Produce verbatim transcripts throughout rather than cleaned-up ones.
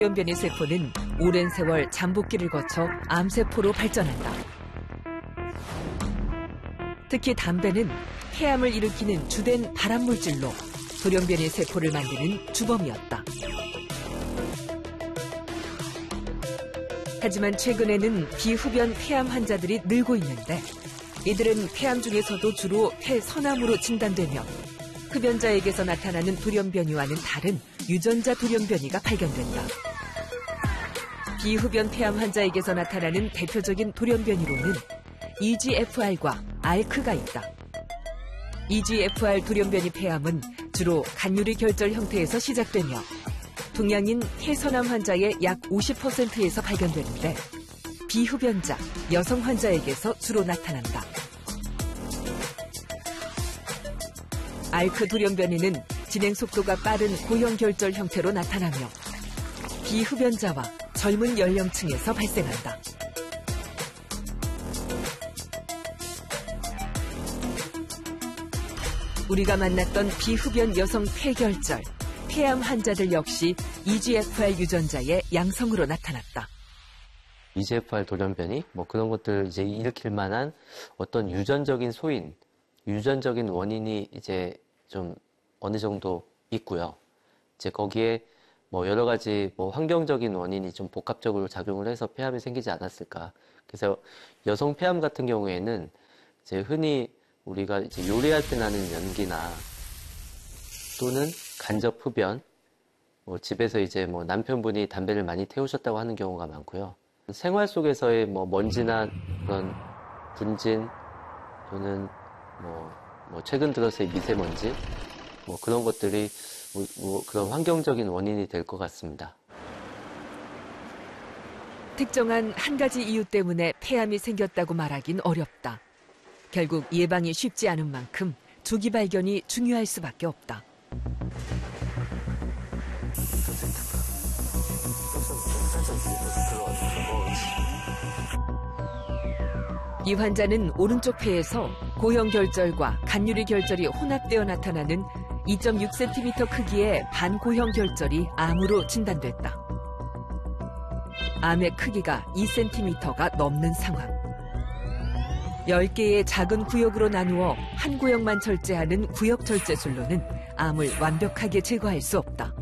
돌연변이 세포는 오랜 세월 잠복기를 거쳐 암세포로 발전한다. 특히 담배는 폐암을 일으키는 주된 발암물질로 돌연변이 세포를 만드는 주범이었다. 하지만 최근에는 비흡연 폐암 환자들이 늘고 있는데 이들은 폐암 중에서도 주로 폐선암으로 진단되며 흡연자에게서 나타나는 돌연변이와는 다른 유전자 돌연변이가 발견된다. 비흡연 폐암 환자에게서 나타나는 대표적인 돌연변이로는 이지에프알과 알크가 있다. 이지에프알 돌연변이 폐암은 주로 간유리 결절 형태에서 시작되며 동양인 폐선암 환자의 약 오십 퍼센트에서 발견되는데 비흡연자, 여성 환자에게서 주로 나타난다. 알크 돌연변이는 진행 속도가 빠른 고형 결절 형태로 나타나며 비흡연자와 젊은 연령층에서 발생한다. 우리가 만났던 비흡연 여성 폐결절, 폐암 환자들 역시 이지에프알 유전자의 양성으로 나타났다. 이지에프알 돌연변이 뭐 그런 것들 이제 일으킬 만한 어떤 유전적인 소인, 유전적인 원인이 이제 좀 어느 정도 있고요. 이제 거기에 뭐 여러 가지 뭐 환경적인 원인이 좀 복합적으로 작용을 해서 폐암이 생기지 않았을까. 그래서 여성 폐암 같은 경우에는 이제 흔히 우리가 이제 요리할 때 나는 연기나 또는 간접 흡연, 뭐 집에서 이제 뭐 남편분이 담배를 많이 태우셨다고 하는 경우가 많고요. 생활 속에서의 뭐 먼지나 그런 분진 또는 뭐, 뭐 최근 들어서의 미세먼지 뭐 그런 것들이 뭐, 뭐 그런 환경적인 원인이 될 것 같습니다. 특정한 한 가지 이유 때문에 폐암이 생겼다고 말하긴 어렵다. 결국 예방이 쉽지 않은 만큼 조기 발견이 중요할 수밖에 없다. 이 환자는 오른쪽 폐에서 고형 결절과 간유리 결절이 혼합되어 나타나는 이 점 육 센티미터 크기의 반고형 결절이 암으로 진단됐다. 암의 크기가 이 센티미터가 넘는 상황. 열 개의 작은 구역으로 나누어 한 구역만 절제하는 구역 절제술로는 암을 완벽하게 제거할 수 없다.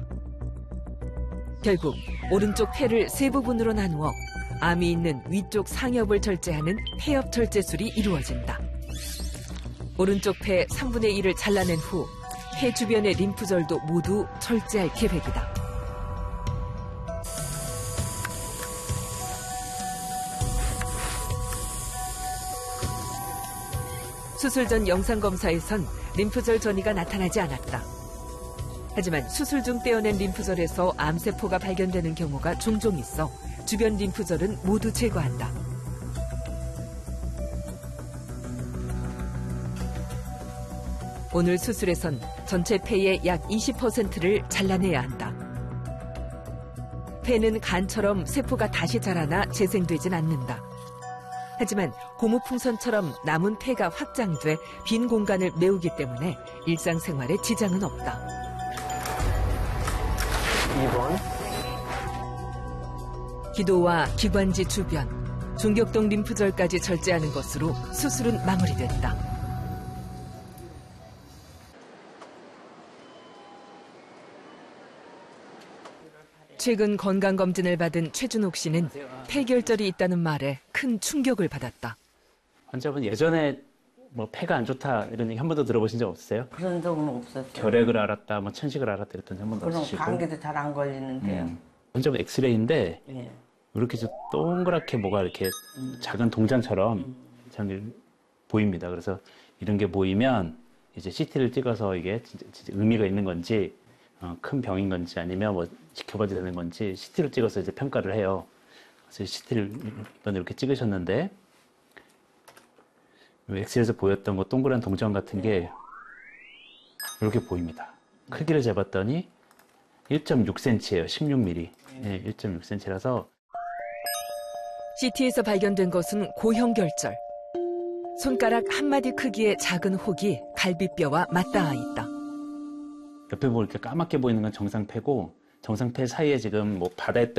결국 오른쪽 폐를 세 부분으로 나누어 암이 있는 위쪽 상엽을 절제하는 폐엽 절제술이 이루어진다. 오른쪽 폐 삼분의 일을 잘라낸 후 폐 주변의 림프절도 모두 절제할 계획이다. 수술 전 영상검사에선 림프절 전이가 나타나지 않았다. 하지만 수술 중 떼어낸 림프절에서 암세포가 발견되는 경우가 종종 있어 주변 림프절은 모두 제거한다. 오늘 수술에선 전체 폐의 약 이십 퍼센트를 잘라내야 한다. 폐는 간처럼 세포가 다시 자라나 재생되진 않는다. 하지만 고무풍선처럼 남은 폐가 확장돼 빈 공간을 메우기 때문에 일상생활에 지장은 없다. 이 번. 기도와 기관지 주변, 중격동 림프절까지 절제하는 것으로 수술은 마무리됐다. 최근 건강검진을 받은 최준옥 씨는 폐결절이 있다는 말에 큰 충격을 받았다. 환자분 예전에 뭐 폐가 안 좋다 이런 얘기 한 번도 들어보신 적 없으세요? 그런 적은 없었어요. 결핵을 앓았다, 뭐 천식을 앓았다 이랬던 적 한 번도 그럼 없으시고. 감기도 잘 안 걸리는데요. 음. 환자분 엑스레이인데 예. 이렇게 좀 동그랗게 뭐가 이렇게 음. 작은 동전처럼 음. 보입니다. 그래서 이런 게 보이면 이제 씨티를 찍어서 이게 진짜, 진짜 의미가 있는 건지 어, 큰 병인 건지 아니면 뭐 지켜봐야 되는 건지 씨티를 찍어서 이제 평가를 해요. 그래서 씨티를 이번에 이렇게 찍으셨는데 엑스레이에서 보였던 거 동그란 동전 같은 게 이렇게 보입니다. 크기를 재봤더니 일 점 육 센티미터예요. 십육 밀리미터. 네, 일 점 육 센티미터라서 씨티에서 발견된 것은 고형 결절. 손가락 한마디 크기의 작은 혹이 갈비뼈와 맞닿아 있다. 옆에 보면 이렇게 까맣게 보이는 건 정상 폐고 정상폐 사이에 지금 뭐 바다에